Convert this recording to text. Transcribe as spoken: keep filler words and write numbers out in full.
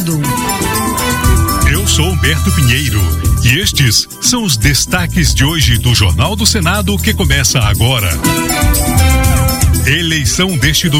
Eu sou Humberto Pinheiro e estes são os destaques de hoje do Jornal do Senado que começa agora. Eleição deste domingo.